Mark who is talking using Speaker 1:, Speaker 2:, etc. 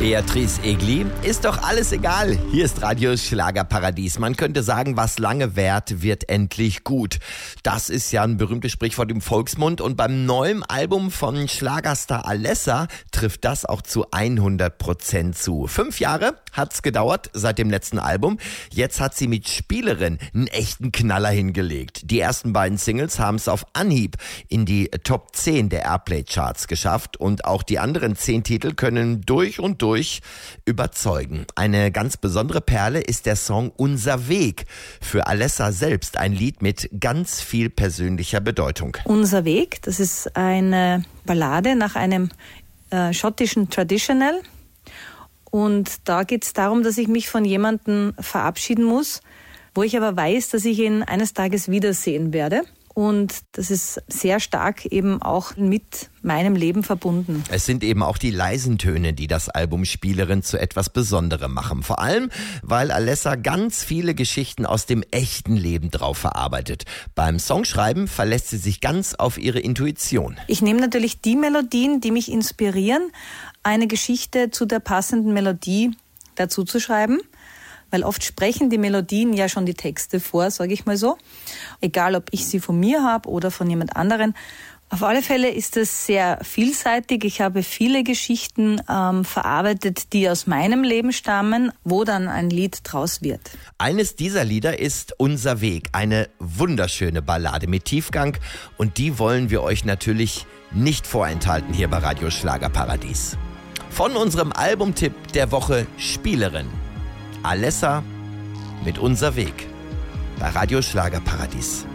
Speaker 1: Beatrice Egli, ist doch alles egal. Hier ist Radio Schlagerparadies. Man könnte sagen, was lange währt, wird endlich gut. Das ist ja ein berühmtes Sprichwort im Volksmund und beim neuen Album von Schlagerstar Alessa trifft das auch zu 100% zu. 5 Jahre hat's gedauert seit dem letzten Album. Jetzt hat sie mit Spielerin einen echten Knaller hingelegt. Die ersten beiden Singles haben es auf Anhieb in die Top 10 der Airplay-Charts geschafft und auch die anderen 10 Titel können durch und durch überzeugen. Eine ganz besondere Perle ist der Song Unser Weg. Für Alessa selbst ein Lied mit ganz viel persönlicher Bedeutung.
Speaker 2: Unser Weg, das ist eine Ballade nach einem schottischen Traditional. Und da geht es darum, dass ich mich von jemandem verabschieden muss, wo ich aber weiß, dass ich ihn eines Tages wiedersehen werde. Und das ist sehr stark eben auch mit meinem Leben verbunden.
Speaker 1: Es sind eben auch die leisen Töne, die das Album Spielerin zu etwas Besonderem machen. Vor allem, weil Alessa ganz viele Geschichten aus dem echten Leben drauf verarbeitet. Beim Songschreiben verlässt sie sich ganz auf ihre Intuition.
Speaker 2: Ich nehme natürlich die Melodien, die mich inspirieren, eine Geschichte zu der passenden Melodie dazu zu schreiben. Weil oft sprechen die Melodien ja schon die Texte vor, sage ich mal so. Egal, ob ich sie von mir habe oder von jemand anderen. Auf alle Fälle ist es sehr vielseitig. Ich habe viele Geschichten verarbeitet, die aus meinem Leben stammen, wo dann ein Lied draus wird.
Speaker 1: Eines dieser Lieder ist Unser Weg, eine wunderschöne Ballade mit Tiefgang. Und die wollen wir euch natürlich nicht vorenthalten hier bei Radio Schlagerparadies. Von unserem Albumtipp der Woche Spielerin. Alessa mit Unser Weg bei Radio Schlagerparadies.